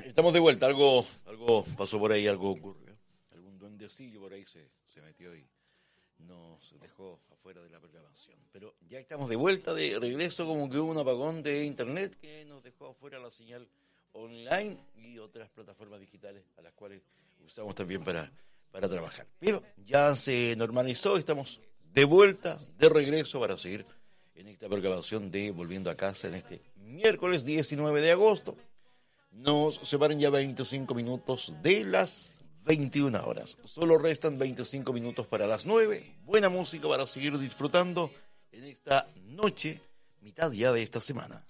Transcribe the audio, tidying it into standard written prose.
Estamos de vuelta, algo pasó por ahí, algo ocurrió. Algún duendecillo por ahí se metió y nos dejó afuera de la programación. Pero ya estamos de vuelta, de regreso, como que hubo un apagón de internet que nos dejó afuera la señal online y otras plataformas digitales a las cuales usamos también para trabajar. Pero ya se normalizó, estamos de vuelta, de regreso para seguir en esta programación de Volviendo a Casa en este miércoles 19 de agosto. Nos separan ya 25 minutos de las 21 horas. Solo restan 25 minutos para las 9. Buena música para seguir disfrutando en esta noche, mitad ya de esta semana.